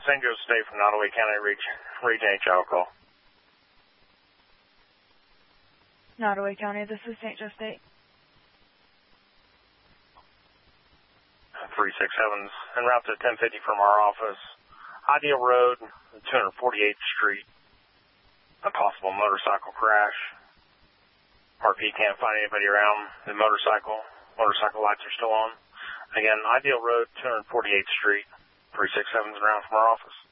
St. Joseph State from Nottoway County, Region 8 Child Call. Nottoway County, this is St. Joseph State. 367's en route to 1050 from our office. Ideal Road, 248th Street. A possible motorcycle crash. RP can't find anybody around the motorcycle. Motorcycle lights are still on. Again, Ideal Road, 248th Street. 367's en route from our office.